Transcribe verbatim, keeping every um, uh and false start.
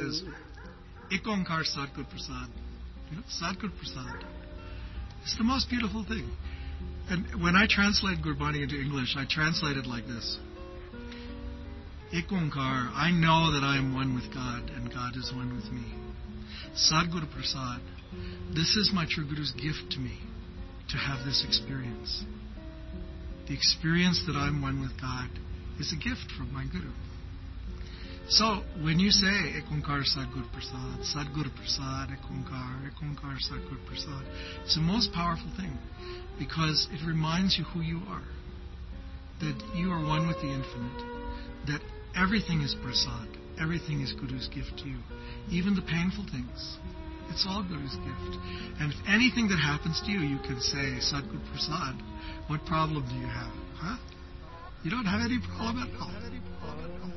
says, Ek Onkar Satgur Prasad. You know, Satgur Prasad. It's the most beautiful thing. And when I translate Gurbani into English, I translate it like this. Ek Onkar, I know that I am one with God and God is one with me. Sadguru Prasad, this is my true Guru's gift to me, to have this experience. The experience that I'm one with God is a gift from my Guru. So, when you say Ek Onkar Sadguru Prasad, Sadguru Prasad, Ek Onkar, Ek Onkar Sadguru Prasad, it's the most powerful thing because it reminds you who you are. That you are one with the infinite. That everything is Prasad. Everything is Guru's gift to you. Even the painful things. It's all Guru's gift. And if anything that happens to you, you can say, Sadguru Prasad, what problem do you have? Huh? You don't have any problem at all.